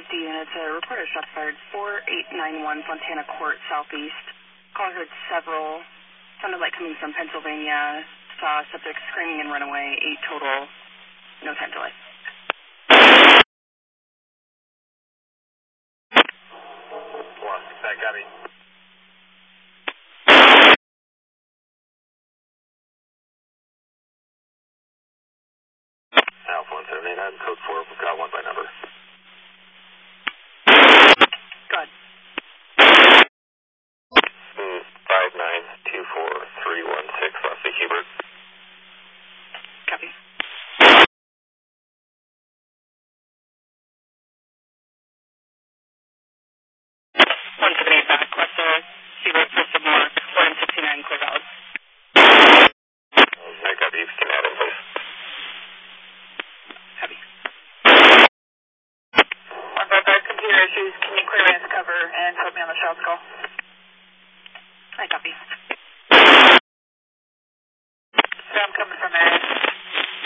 units, a reported shots fired 4891 Fontana Court Southeast. Caller heard several, sounded like coming from Pennsylvania, saw subject screaming and run away, 8 total, no time delay. That copy. Alpha 1789, code 4, we've got one by number. Go ahead. 5924316, Leslie Hubert. Copy. 178 back, Questa, Hubert, first of Mark, 169, clear valid. I copy, you can add in, please. Copy. One by computer issues, can you clear man's cover and put me on the shots call? I copy. So I'm coming from there.